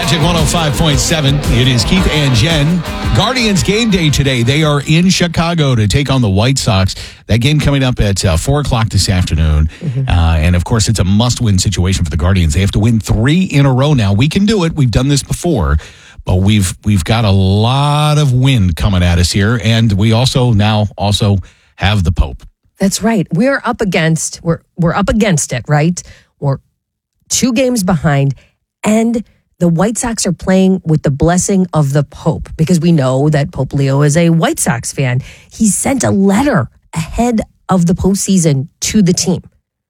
Magic 105.7. It is Keith and Jen. Guardians game day today. They are in Chicago to take on the White Sox. That game coming up at 4 o'clock this afternoon. And, of course, it's a must-win situation for the Guardians. They have to win 3 in a row now. We can do it. We've done this before. But we've got a lot of wind coming at us here. And we also have the Pope. That's right. We're up against it, right? We're 2 games behind. And the White Sox are playing with the blessing of the Pope because we know that Pope Leo is a White Sox fan. He sent a letter ahead of the postseason to the team.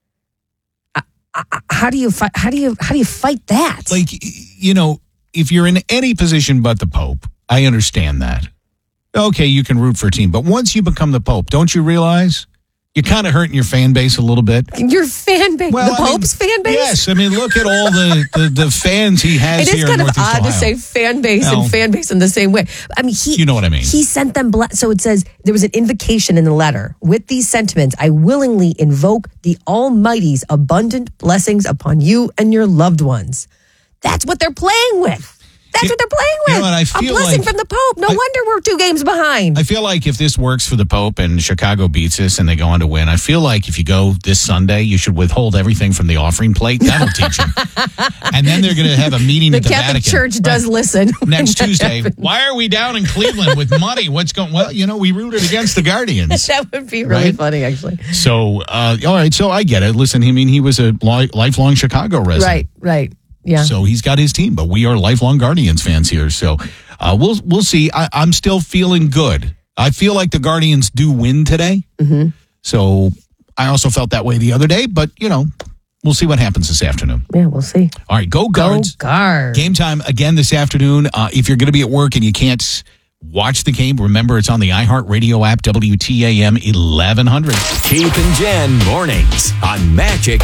How do you fight that? Like, you know, if you're in any position but the Pope, I understand that. Okay, you can root for a team, but once you become the Pope, don't you realize you're kind of hurting your fan base a little bit? Your fan base? Well, the Pope's fan base? Yes. I mean, look at all the fans he has here in Northeast Ohio. It is kind of odd to say fan base and fan base in the same way. I mean, you know what I mean. He sent them, so it says, there was an invocation in the letter. With these sentiments, I willingly invoke the Almighty's abundant blessings upon you and your loved ones. That's what they're playing with. That's what they're playing with. You know, I feel a blessing from the Pope. No wonder we're 2 games behind. I feel like if this works for the Pope and Chicago beats us and they go on to win, I feel like if you go this Sunday, you should withhold everything from the offering plate. That'll teach them. And then they're going to have a meeting at the Vatican. The Catholic Church does listen. Next Tuesday. Why are we down in Cleveland with money? What's going? Well, you know, we rooted against the Guardians. That would be really funny, actually. So, all right. So I get it. Listen, I mean, he was a lifelong Chicago resident. Right. Yeah. So he's got his team, but we are lifelong Guardians fans here. So we'll see. I'm still feeling good. I feel like the Guardians do win today. Mm-hmm. So I also felt that way the other day, but, you know, we'll see what happens this afternoon. Yeah, we'll see. All right, go Guards. Go Guards. Game time again this afternoon. If you're going to be at work and you can't watch the game, remember it's on the iHeartRadio app, WTAM 1100. Keith and Jen mornings on Magic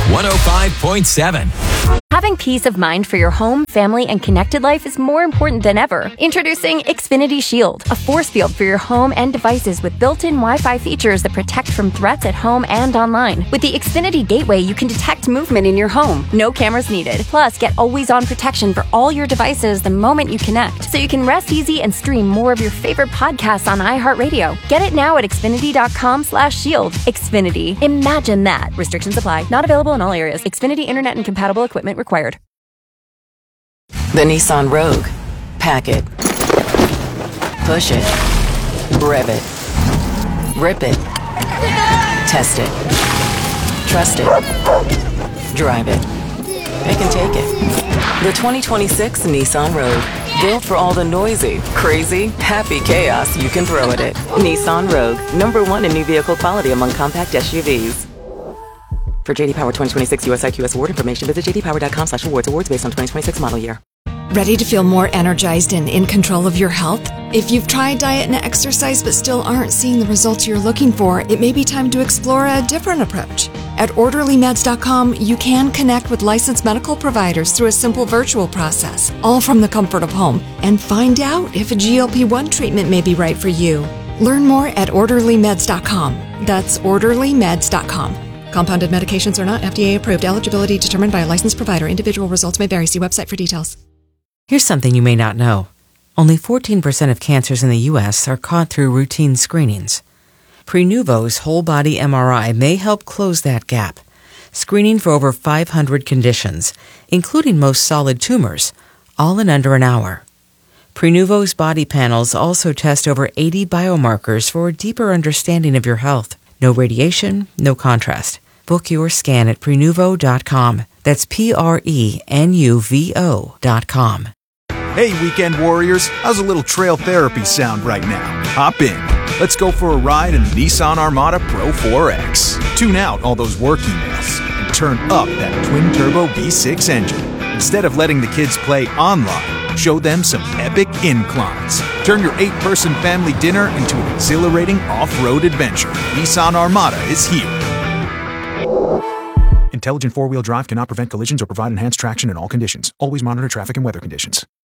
105.7. Having peace of mind for your home, family, and connected life is more important than ever. Introducing Xfinity Shield, a force field for your home and devices with built-in Wi-Fi features that protect from threats at home and online. With the Xfinity Gateway, you can detect movement in your home. No cameras needed. Plus, get always-on protection for all your devices the moment you connect, so you can rest easy and stream more of your favorite podcasts on iHeartRadio. Get it now at Xfinity.com/shield. Xfinity. Imagine that. Restrictions apply. Not available in all areas. Xfinity Internet and compatible equipment required. The Nissan Rogue. Pack it. Push it. Rev it. Rip it. Test it. Trust it. Drive it. Pick and take it. The 2026 Nissan Rogue. Built for all the noisy, crazy, happy chaos you can throw at it. Nissan Rogue. #1 in new vehicle quality among compact SUVs. For JD Power 2026 US IQS award information, visit jdpower.com/awards. Awards based on 2026 model year. Ready to feel more energized and in control of your health? If you've tried diet and exercise but still aren't seeing the results you're looking for, it may be time to explore a different approach. At OrderlyMeds.com, you can connect with licensed medical providers through a simple virtual process, all from the comfort of home, and find out if a GLP-1 treatment may be right for you. Learn more at OrderlyMeds.com. That's OrderlyMeds.com. Compounded medications are not FDA approved. Eligibility determined by a licensed provider. Individual results may vary. See website for details. Here's something you may not know. Only 14% of cancers in the U.S. are caught through routine screenings. Prenuvo's whole-body MRI may help close that gap, screening for over 500 conditions, including most solid tumors, all in under an hour. Prenuvo's body panels also test over 80 biomarkers for a deeper understanding of your health. No radiation, no contrast. Book your scan at Prenuvo.com. That's Prenuvo.com. Hey, weekend warriors, how's a little trail therapy sound right now? Hop in. Let's go for a ride in the Nissan Armada Pro 4X. Tune out all those work emails and turn up that twin-turbo V6 engine. Instead of letting the kids play online, show them some epic inclines. Turn your 8-person family dinner into an exhilarating off-road adventure. Nissan Armada is here. Intelligent four-wheel drive cannot prevent collisions or provide enhanced traction in all conditions. Always monitor traffic and weather conditions.